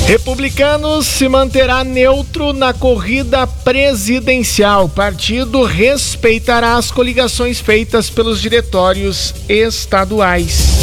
Republicanos se manterá neutro na corrida presidencial. Partido respeitará as coligações feitas pelos diretórios estaduais.